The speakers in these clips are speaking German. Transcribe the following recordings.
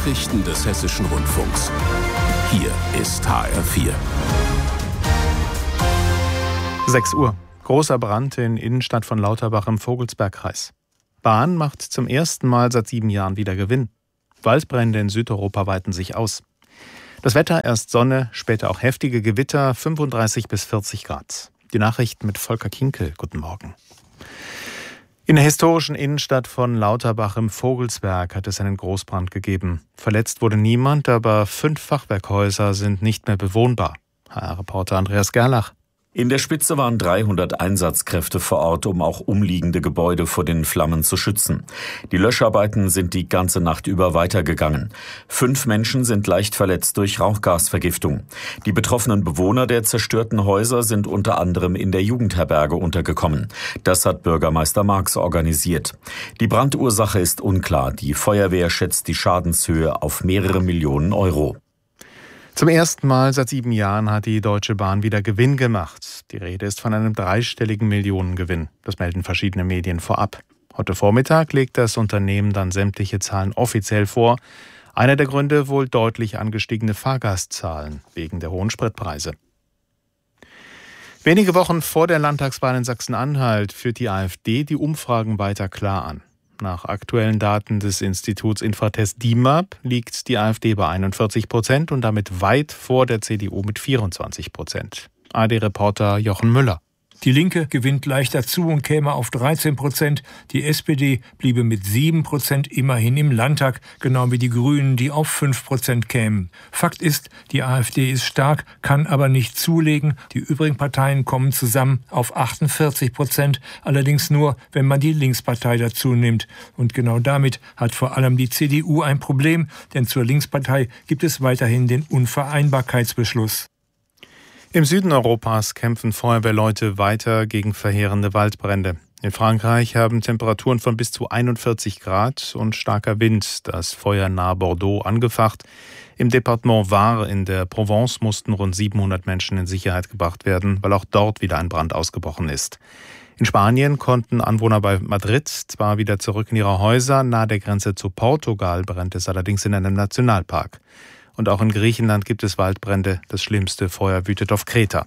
Nachrichten des Hessischen Rundfunks. Hier ist HR4. 6 Uhr. Großer Brand in Innenstadt von Lauterbach im Vogelsbergkreis. Bahn macht zum ersten Mal seit 7 Jahren wieder Gewinn. Waldbrände in Südeuropa weiten sich aus. Das Wetter, erst Sonne, später auch heftige Gewitter, 35 bis 40 Grad. Die Nachrichten mit Volker Kinkel. Guten Morgen. In der historischen Innenstadt von Lauterbach im Vogelsberg hat es einen Großbrand gegeben. Verletzt wurde niemand, aber 5 Fachwerkhäuser sind nicht mehr bewohnbar. HR-Reporter Andreas Gerlach. In der Spitze waren 300 Einsatzkräfte vor Ort, um auch umliegende Gebäude vor den Flammen zu schützen. Die Löscharbeiten sind die ganze Nacht über weitergegangen. 5 Menschen sind leicht verletzt durch Rauchgasvergiftung. Die betroffenen Bewohner der zerstörten Häuser sind unter anderem in der Jugendherberge untergekommen. Das hat Bürgermeister Marx organisiert. Die Brandursache ist unklar. Die Feuerwehr schätzt die Schadenshöhe auf mehrere Millionen Euro. Zum ersten Mal seit 7 Jahren hat die Deutsche Bahn wieder Gewinn gemacht. Die Rede ist von einem 3-stelligen Millionengewinn. Das melden verschiedene Medien vorab. Heute Vormittag legt das Unternehmen dann sämtliche Zahlen offiziell vor. Einer der Gründe wohl deutlich angestiegene Fahrgastzahlen wegen der hohen Spritpreise. Wenige Wochen vor der Landtagswahl in Sachsen-Anhalt führt die AfD die Umfragen weiter klar an. Nach aktuellen Daten des Instituts Infratest DIMAP liegt die AfD bei 41% und damit weit vor der CDU mit 24%. ARD-Reporter Jochen Müller. Die Linke gewinnt leicht dazu und käme auf 13%. Die SPD bliebe mit 7% immerhin im Landtag, genau wie die Grünen, die auf 5% kämen. Fakt ist, die AfD ist stark, kann aber nicht zulegen. Die übrigen Parteien kommen zusammen auf 48%, allerdings nur, wenn man die Linkspartei dazu nimmt. Und genau damit hat vor allem die CDU ein Problem, denn zur Linkspartei gibt es weiterhin den Unvereinbarkeitsbeschluss. Im Süden Europas kämpfen Feuerwehrleute weiter gegen verheerende Waldbrände. In Frankreich haben Temperaturen von bis zu 41 Grad und starker Wind das Feuer nahe Bordeaux angefacht. Im Departement Var in der Provence mussten rund 700 Menschen in Sicherheit gebracht werden, weil auch dort wieder ein Brand ausgebrochen ist. In Spanien konnten Anwohner bei Madrid zwar wieder zurück in ihre Häuser, nahe der Grenze zu Portugal brennt es allerdings in einem Nationalpark. Und auch in Griechenland gibt es Waldbrände. Das schlimmste Feuer wütet auf Kreta.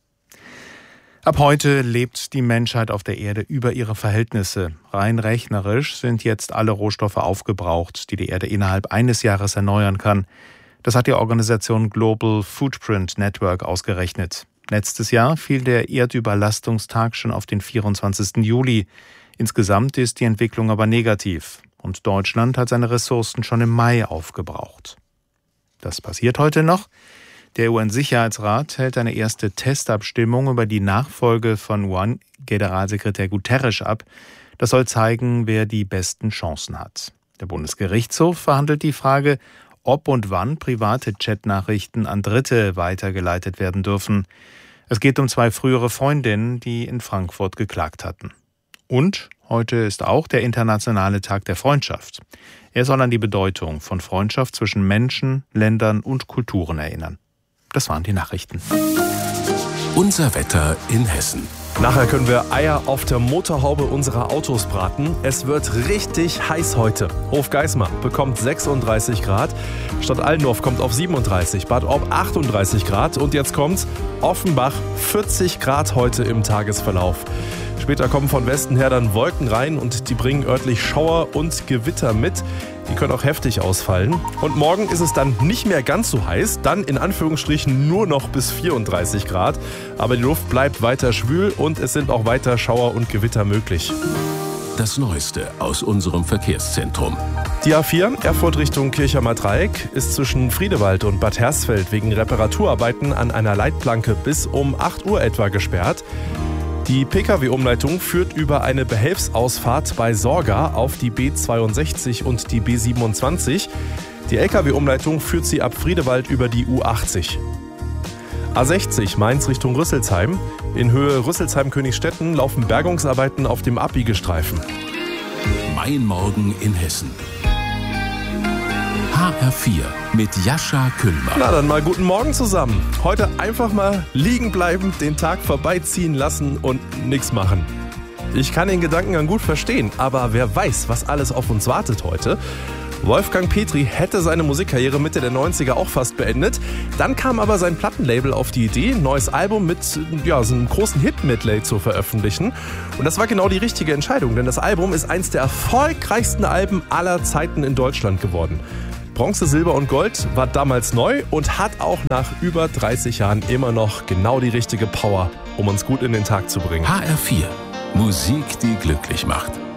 Ab heute lebt die Menschheit auf der Erde über ihre Verhältnisse. Rein rechnerisch sind jetzt alle Rohstoffe aufgebraucht, die die Erde innerhalb eines Jahres erneuern kann. Das hat die Organisation Global Footprint Network ausgerechnet. Letztes Jahr fiel der Erdüberlastungstag schon auf den 24. Juli. Insgesamt ist die Entwicklung aber negativ. Und Deutschland hat seine Ressourcen schon im Mai aufgebraucht. Das passiert heute noch. Der UN-Sicherheitsrat hält eine erste Testabstimmung über die Nachfolge von UN-Generalsekretär Guterres ab. Das soll zeigen, wer die besten Chancen hat. Der Bundesgerichtshof verhandelt die Frage, ob und wann private Chatnachrichten an Dritte weitergeleitet werden dürfen. Es geht um 2 frühere Freundinnen, die in Frankfurt geklagt hatten. Und heute ist auch der Internationale Tag der Freundschaft. Er soll an die Bedeutung von Freundschaft zwischen Menschen, Ländern und Kulturen erinnern. Das waren die Nachrichten. Unser Wetter in Hessen. Nachher können wir Eier auf der Motorhaube unserer Autos braten. Es wird richtig heiß heute. Hofgeismar bekommt 36 Grad. Stadt Allendorf kommt auf 37, Bad Orb 38 Grad. Und jetzt kommt's, Offenbach 40 Grad heute im Tagesverlauf. Später kommen von Westen her dann Wolken rein und die bringen örtlich Schauer und Gewitter mit. Die können auch heftig ausfallen. Und morgen ist es dann nicht mehr ganz so heiß, dann in Anführungsstrichen nur noch bis 34 Grad. Aber die Luft bleibt weiter schwül und es sind auch weiter Schauer und Gewitter möglich. Das Neueste aus unserem Verkehrszentrum. Die A4 Erfurt Richtung Kirchheimer Dreieck ist zwischen Friedewald und Bad Hersfeld wegen Reparaturarbeiten an einer Leitplanke bis um 8 Uhr etwa gesperrt. Die Pkw-Umleitung führt über eine Behelfsausfahrt bei Sorga auf die B62 und die B27. Die Lkw-Umleitung führt sie ab Friedewald über die U80. A60 Mainz Richtung Rüsselsheim. In Höhe Rüsselsheim-Königsstetten laufen Bergungsarbeiten auf dem Abbiegestreifen. Mein Morgen in Hessen. HR4 mit Jascha Kühlmann. Na dann mal guten Morgen zusammen. Heute einfach mal liegen bleiben, den Tag vorbeiziehen lassen und nichts machen. Ich kann den Gedankengang gut verstehen, aber wer weiß, was alles auf uns wartet heute. Wolfgang Petri hätte seine Musikkarriere Mitte der 90er auch fast beendet. Dann kam aber sein Plattenlabel auf die Idee, ein neues Album mit so einem großen Hit-Medley zu veröffentlichen. Und das war genau die richtige Entscheidung, denn das Album ist eins der erfolgreichsten Alben aller Zeiten in Deutschland geworden. Bronze, Silber und Gold war damals neu und hat auch nach über 30 Jahren immer noch genau die richtige Power, um uns gut in den Tag zu bringen. HR4, Musik, die glücklich macht.